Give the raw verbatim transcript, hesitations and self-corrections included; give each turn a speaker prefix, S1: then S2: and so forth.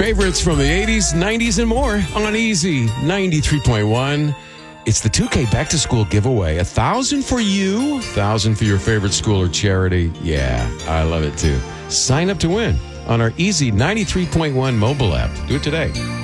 S1: Favorites from the eighties, nineties, and more on Easy ninety-three point one. It's the two K Back to School giveaway. A thousand for you, thousand for your favorite school or charity. Yeah, I love it too. Sign up to win on our Easy ninety-three point one mobile app. Do it today.